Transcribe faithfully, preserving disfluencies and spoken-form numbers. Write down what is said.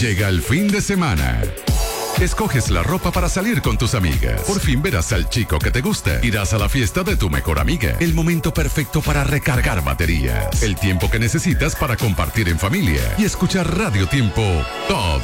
Llega el fin de semana. Escoges la ropa para salir con tus amigas. Por fin verás al chico que te gusta. Irás a la fiesta de tu mejor amiga. El momento perfecto para recargar baterías. El tiempo que necesitas para compartir en familia y escuchar Radio Tiempo todo